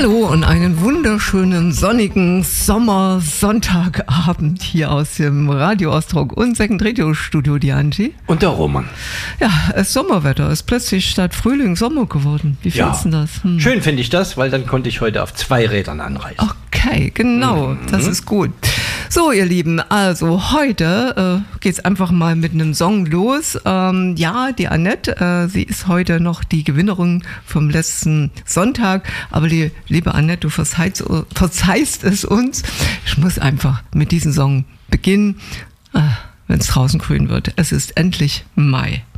Hallo und einen wunderschönen sonnigen Sommersonntagabend hier aus dem Radio Ostrog und Second Radio Studio, die Angie. Und der Roman. Ja, das Sommerwetter ist plötzlich statt Frühling Sommer geworden. Wie findest du das? Schön finde ich das, weil dann konnte ich heute auf 2 Rädern anreisen. Okay, genau, das ist gut. So, ihr Lieben, also heute geht's einfach mal mit einem Song los. Ja, die Annette, sie ist heute noch die Gewinnerin vom letzten Sonntag, aber die liebe Annette, du verzeihst es uns. Ich muss einfach mit diesem Song beginnen, wenn es draußen grün wird. Es ist endlich Mai.